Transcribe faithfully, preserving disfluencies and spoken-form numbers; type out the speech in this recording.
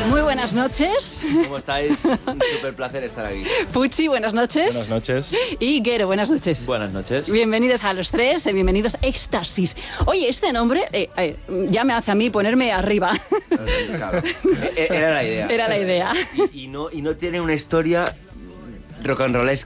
Muy buenas noches. ¿Cómo estáis? Un súper placer estar aquí. Puchi, buenas noches. Buenas noches. Y Guero, buenas noches. Buenas noches. Bienvenidos a los tres, eh, bienvenidos a Éxtasis. Oye, este nombre eh, eh, ya me hace a mí ponerme arriba. Claro. Era la idea. Era la idea. Y, y, no, y no tiene una historia rock and rollesca.